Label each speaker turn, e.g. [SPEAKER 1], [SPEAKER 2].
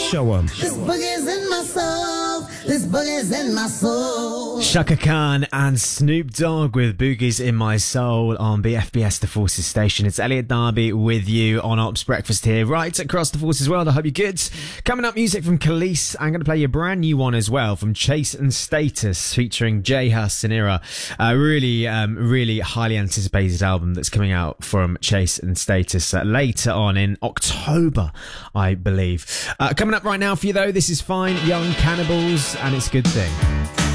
[SPEAKER 1] Show 'em.
[SPEAKER 2] This boogie's in my soul. This boogie's in my soul.
[SPEAKER 3] Shaka Khan and Snoop Dogg with Boogies in My Soul on BFBS The Forces station. It's Elliot Darby with you on Ops Breakfast here, right across the Forces world. I hope you're good. Coming up, music from Khalees. I'm going to play you a brand new one as well from Chase and Status featuring J Hus and Ira. Really highly anticipated album that's coming out from Chase and Status later on in October, I believe. Coming up right now for you though, this is Fine Young Cannibals and It's a Good Thing.